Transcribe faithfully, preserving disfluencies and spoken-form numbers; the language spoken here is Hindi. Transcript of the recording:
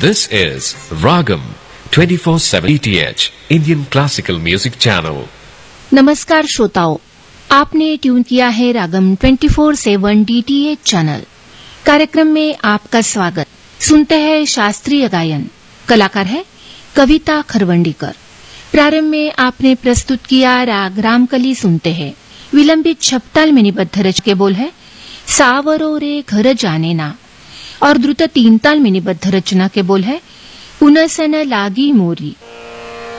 This is Ragam twenty-four seven D T H Indian Classical Music Channel. नमस्कार श्रोताओं, आपने ट्यून किया है रागम चौबीस सेवन डीटीएच चैनल। कार्यक्रम में आपका स्वागत। सुनते हैं शास्त्रीय गायन। कलाकार है कविता खरवंडीकर। प्रारंभ में आपने प्रस्तुत किया राग रामकली। सुनते हैं विलंबित छपताल में निबद्ध रच के बोल है सावरो रे घर जाने ना, और द्रुत तीन ताल में निबद्ध रचना के बोल है उनसन लागी मोरी।